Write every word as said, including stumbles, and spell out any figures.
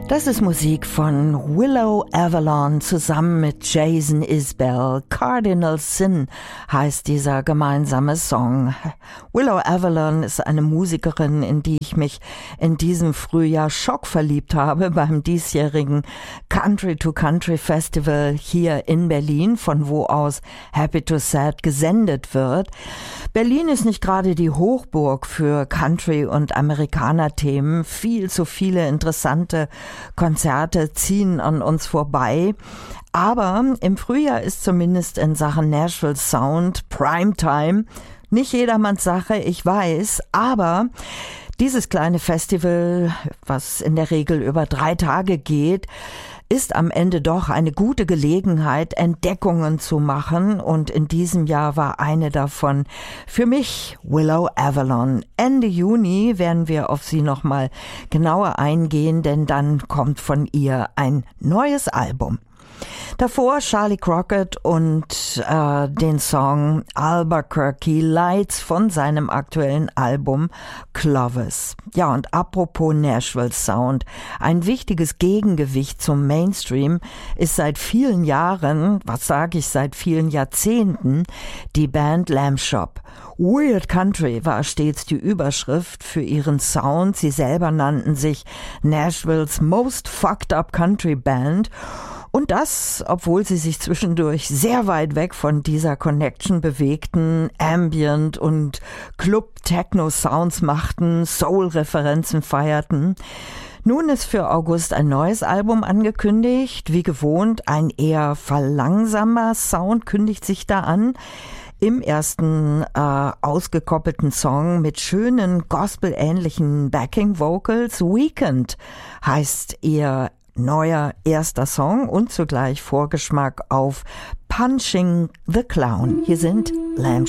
Das ist Musik von Willow Avalon zusammen mit Jason Isbell. Cardinal Sin heißt dieser gemeinsame Song. Willow Avalon ist eine Musikerin, in die ich mich in diesem Frühjahr schockverliebt habe beim diesjährigen Country to Country Festival hier in Berlin, von wo aus Happy to Sad gesendet wird. Berlin ist nicht gerade die Hochburg für Country- und Amerikaner-Themen. Viel zu viele interessante Konzerte ziehen an uns vorbei. Aber im Frühjahr ist zumindest in Sachen Nashville Sound Primetime nicht jedermanns Sache, ich weiß, aber dieses kleine Festival, was in der Regel über drei Tage geht, ist am Ende doch eine gute Gelegenheit, Entdeckungen zu machen, und in diesem Jahr war eine davon für mich Willow Avalon. Ende Juni werden wir auf sie nochmal genauer eingehen, denn dann kommt von ihr ein neues Album. Davor Charlie Crockett und äh, den Song Albuquerque Lights von seinem aktuellen Album Clovis. Ja, und apropos Nashville Sound, ein wichtiges Gegengewicht zum Mainstream ist seit vielen Jahren, was sage ich, seit vielen Jahrzehnten, die Band Lamb Chop. Weird Country war stets die Überschrift für ihren Sound. Sie selber nannten sich Nashvilles Most Fucked Up Country Band. Und das, obwohl sie sich zwischendurch sehr weit weg von dieser Connection bewegten, Ambient und Club-Techno-Sounds machten, Soul-Referenzen feierten. Nun ist für August ein neues Album angekündigt. Wie gewohnt, ein eher verlangsamer Sound kündigt sich da an. Im ersten äh, ausgekoppelten Song mit schönen Gospel-ähnlichen Backing-Vocals. Weekend heißt ihr neuer erster Song und zugleich Vorgeschmack auf Punching the Clown. Hier sind Lamb